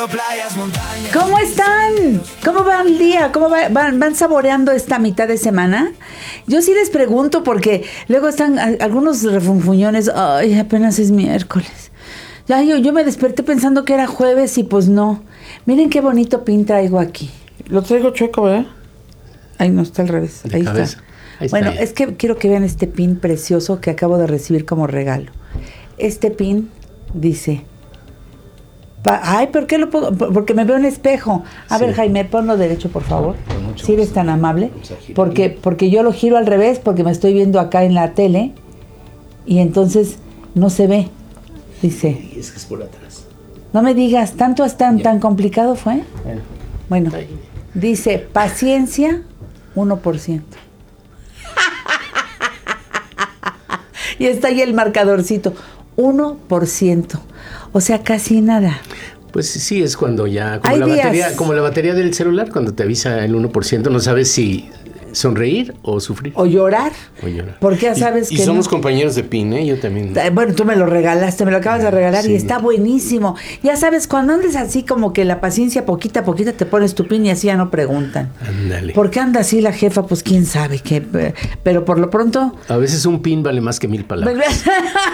playas, montañas. ¿Cómo están? ¿Cómo va el día? ¿Cómo van saboreando esta mitad de semana? Yo sí les pregunto porque luego están algunos refunfuñones. Ay, apenas es miércoles. Ya yo me desperté pensando que era jueves y pues no. Miren qué bonito pin traigo aquí. Lo traigo chueco, ¿verdad? Ahí no, está al revés. Ahí está. Ahí Bueno, está. es que quiero que vean este pin precioso que acabo de recibir como regalo. Este pin dice... Ay, ¿por qué lo pongo? Porque me veo en espejo. A ver, Jaime, ponlo derecho, por favor. Si eres tan amable. Porque yo lo giro al revés, porque me estoy viendo acá en la tele y entonces no se ve. Dice. Es que es por atrás. No me digas, ¿tanto es tan complicado fue? Bueno, dice, paciencia, 1%. Y está ahí el marcadorcito, 1%. O sea, casi nada. Pues sí, es cuando ya, Hay como la batería del celular, cuando te avisa el 1%, no sabes si sonreír o sufrir. O llorar. O llorar. Porque ya sabes y que somos no. compañeros de PIN, ¿eh? Yo también. Bueno, tú me lo regalaste, me lo acabas de regalar Sí. y está buenísimo. Ya sabes, cuando andes así como que la paciencia poquita a poquita te pones tu pin y así ya no preguntan. Ándale. ¿Por qué anda así la jefa? Pues quién sabe qué. Pero por lo pronto... A veces un pin vale más que 1000 palabras.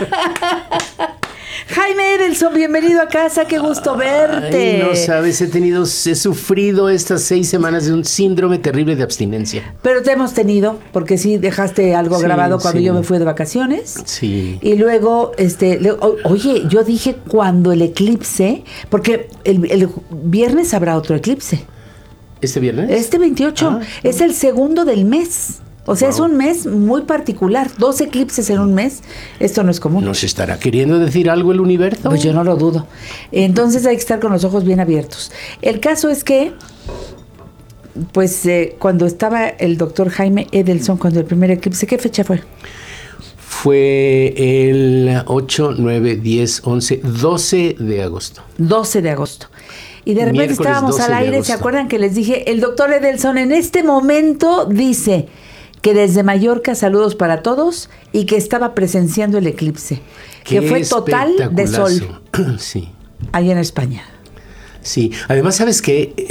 Jaime Edelson, bienvenido a casa, qué gusto verte. Ay, no sabes, he sufrido estas 6 semanas de un síndrome terrible de abstinencia. Pero te hemos tenido, porque sí dejaste algo Sí, grabado cuando sí. yo me fui de vacaciones. Sí. Y luego, oye, yo dije cuando el eclipse, porque el viernes habrá otro eclipse. ¿Este viernes? Este 28 es el segundo del mes. O sea, es un mes muy particular. 2 eclipses en un mes. Esto no es común. ¿Nos estará queriendo decir algo el universo? Pues yo no lo dudo. Entonces hay que estar con los ojos bien abiertos. El caso es que, pues, cuando estaba el doctor Jaime Edelson, cuando el primer eclipse, ¿qué fecha fue? Fue el 8, 9, 10, 11, 12 de agosto. 12 de agosto. Y de repente Miércoles estábamos 12 al de aire, agosto. ¿se acuerdan que les dije? El doctor Edelson en este momento dice que desde Mallorca, saludos para todos, y que estaba presenciando el eclipse, que fue total de sol, Sí, allá en España. sí. Además, ¿sabes qué?